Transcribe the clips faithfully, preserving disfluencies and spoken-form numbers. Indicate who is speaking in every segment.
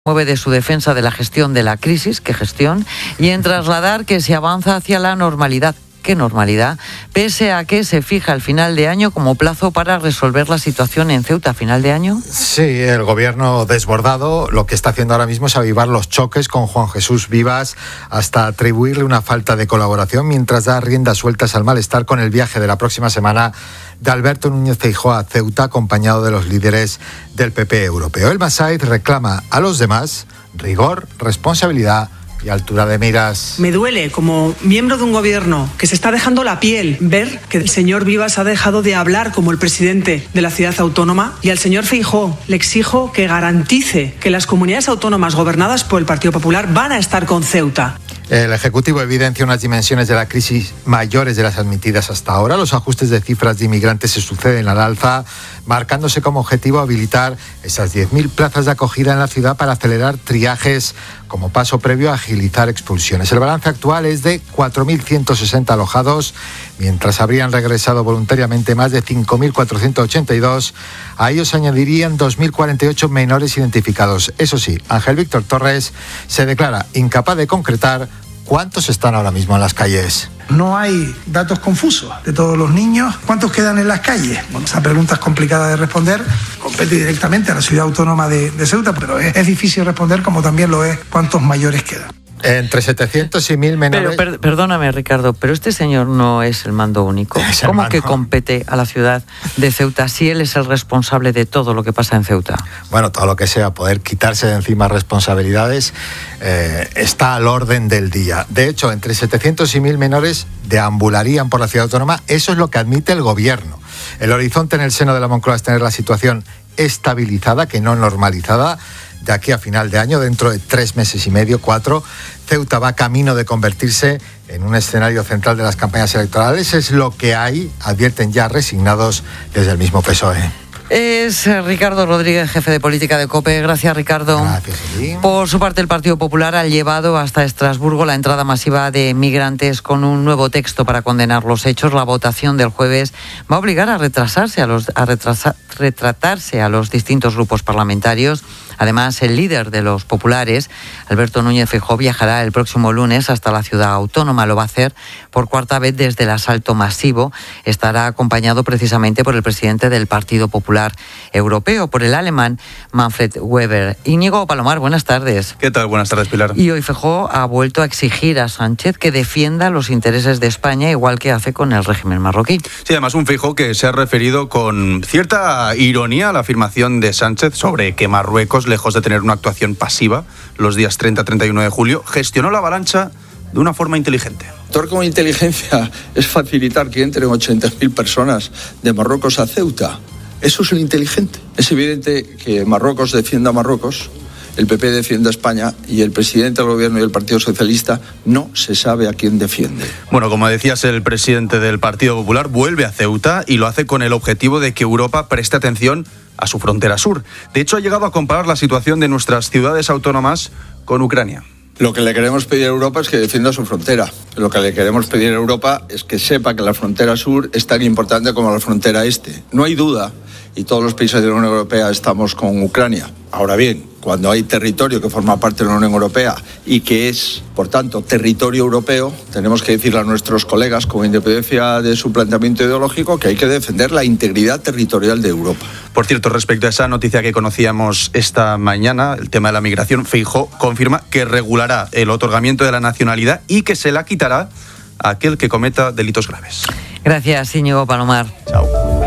Speaker 1: mueve de su defensa de la gestión de la crisis, ¿qué gestión? Y en trasladar que se avanza hacia la normalidad. ¿Qué normalidad? Pese a que se fija el final de año como plazo para resolver la situación en Ceuta. ¿Final de año?
Speaker 2: Sí, el gobierno desbordado lo que está haciendo ahora mismo es avivar los choques con Juan Jesús Vivas hasta atribuirle una falta de colaboración mientras da riendas sueltas al malestar con el viaje de la próxima semana de Alberto Núñez Feijóo a Ceuta acompañado de los líderes del P P europeo. El Massaid reclama a los demás rigor, responsabilidad y altura de miras.
Speaker 3: Me duele, como miembro de un gobierno que se está dejando la piel, ver que el señor Vivas ha dejado de hablar como el presidente de la ciudad autónoma, y al señor Feijóo le exijo que garantice que las comunidades autónomas gobernadas por el Partido Popular van a estar con Ceuta.
Speaker 2: El Ejecutivo evidencia unas dimensiones de la crisis mayores de las admitidas hasta ahora. Los ajustes de cifras de inmigrantes se suceden al alza, marcándose como objetivo habilitar esas diez mil plazas de acogida en la ciudad para acelerar triajes como paso previo a agilizar expulsiones. El balance actual es de cuatro mil ciento sesenta alojados, mientras habrían regresado voluntariamente más de cinco mil cuatrocientos ochenta y dos. A ellos se añadirían dos mil cuarenta y ocho menores identificados. Eso sí, Ángel Víctor Torres se declara incapaz de concretar cuántos están ahora mismo en las calles.
Speaker 4: No hay datos confusos de todos los niños. ¿Cuántos quedan en las calles? Bueno, esa pregunta es complicada de responder. Compete directamente a la ciudad autónoma de, de Ceuta, pero es, es difícil responder, como también lo es cuántos mayores quedan.
Speaker 2: Entre setecientos y mil menores...
Speaker 1: Pero, per, perdóname, Ricardo, pero este señor no es el mando único. ¿Cómo que compete a la ciudad de Ceuta si él es el responsable de todo lo que pasa en Ceuta?
Speaker 2: Bueno, todo lo que sea poder quitarse de encima responsabilidades eh, está al orden del día. De hecho, entre setecientos y mil menores deambularían por la ciudad autónoma. Eso es lo que admite el gobierno. El horizonte en el seno de la Moncloa es tener la situación estabilizada, que no normalizada, de aquí a final de año, dentro de tres meses y medio, cuatro. Ceuta va camino de convertirse en un escenario central de las campañas electorales. Es lo que hay, advierten ya resignados desde el mismo P S O E.
Speaker 1: Es Ricardo Rodríguez, jefe de política de COPE. Gracias, Ricardo.
Speaker 2: Gracias, sí.
Speaker 1: Por su parte, el Partido Popular ha llevado hasta Estrasburgo la entrada masiva de migrantes con un nuevo texto para condenar los hechos. La votación del jueves va a obligar a retrasarse a los a retrasar, retratarse a los distintos grupos parlamentarios. Además, el líder de los populares, Alberto Núñez Feijóo, viajará el próximo lunes hasta la ciudad autónoma. Lo va a hacer por cuarta vez desde el asalto masivo. Estará acompañado precisamente por el presidente del Partido Popular Europeo, por el alemán Manfred Weber. Íñigo Palomar, buenas tardes.
Speaker 5: ¿Qué tal? Buenas tardes, Pilar.
Speaker 1: Y hoy Feijóo ha vuelto a exigir a Sánchez que defienda los intereses de España, igual que hace con el régimen marroquí.
Speaker 5: Sí, además un Feijóo que se ha referido con cierta ironía a la afirmación de Sánchez sobre que Marruecos, lejos de tener una actuación pasiva los días treinta a treinta y uno de julio, gestionó la avalancha de una forma inteligente.
Speaker 6: Actuar con inteligencia es facilitar que entren ochenta mil personas de Marruecos a Ceuta. Eso es lo inteligente. Es evidente que Marruecos defienda a Marruecos, el P P defiende a España y el presidente del gobierno y el Partido Socialista no se sabe a quién defiende.
Speaker 5: Bueno, como decías, el presidente del Partido Popular vuelve a Ceuta y lo hace con el objetivo de que Europa preste atención a su frontera sur. De hecho, ha llegado a comparar la situación de nuestras ciudades autónomas con Ucrania.
Speaker 6: Lo que le queremos pedir a Europa es que defienda su frontera. Lo que le queremos pedir a Europa es que sepa que la frontera sur es tan importante como la frontera este. No hay duda, y todos los países de la Unión Europea estamos con Ucrania. Ahora bien, cuando hay territorio que forma parte de la Unión Europea y que es, por tanto, territorio europeo, tenemos que decirle a nuestros colegas, con independencia de su planteamiento ideológico, que hay que defender la integridad territorial de Europa.
Speaker 5: Por cierto, respecto a esa noticia que conocíamos esta mañana, el tema de la migración, Feijóo confirma que regulará el otorgamiento de la nacionalidad y que se la quitará a aquel que cometa delitos graves.
Speaker 1: Gracias, Íñigo Palomar.
Speaker 5: Chao.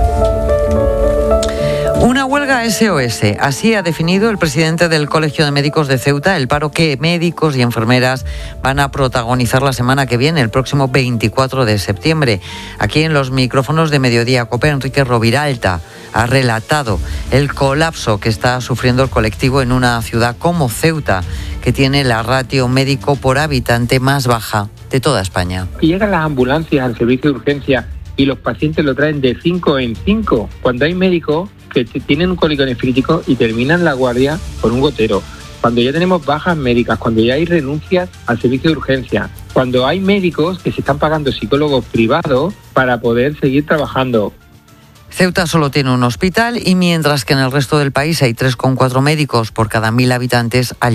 Speaker 1: Una huelga S O S, así ha definido el presidente del Colegio de Médicos de Ceuta, el paro que médicos y enfermeras van a protagonizar la semana que viene, el próximo veinticuatro de septiembre. Aquí en los micrófonos de Mediodía Cope, Enrique Roviralta ha relatado el colapso que está sufriendo el colectivo en una ciudad como Ceuta, que tiene la ratio médico por habitante más baja de toda España.
Speaker 7: Y llegan las ambulancias al servicio de urgencia y los pacientes lo traen de cinco en cinco, cuando hay médicos que tienen un cólico nefrítico y terminan la guardia con un gotero. Cuando ya tenemos bajas médicas, cuando ya hay renuncias al servicio de urgencia, cuando hay médicos que se están pagando psicólogos privados para poder seguir trabajando.
Speaker 1: Ceuta solo tiene un hospital y mientras que en el resto del país hay tres coma cuatro médicos por cada mil habitantes, allí